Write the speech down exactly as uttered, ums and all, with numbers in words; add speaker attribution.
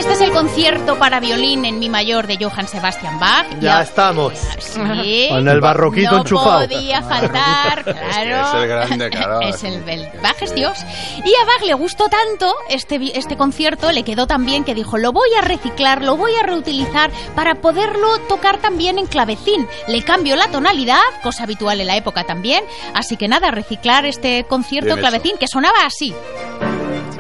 Speaker 1: Este es el concierto para violín en mi mayor de Johann Sebastian Bach.
Speaker 2: Ya
Speaker 1: y
Speaker 2: estamos.
Speaker 1: Sí.
Speaker 2: Con el barroquito
Speaker 1: no
Speaker 2: enchufado.
Speaker 1: No podía faltar, claro.
Speaker 3: Es el grande, claro.
Speaker 1: Es el, el Bach es Dios. Y a Bach le gustó tanto este, este concierto, le quedó tan bien que dijo, lo voy a reciclar, lo voy a reutilizar para poderlo tocar también en clavecín. Le cambio la tonalidad, cosa habitual en la época también. Así que nada, reciclar este concierto
Speaker 3: Bien
Speaker 1: clavecín
Speaker 3: hecho.
Speaker 1: que sonaba así.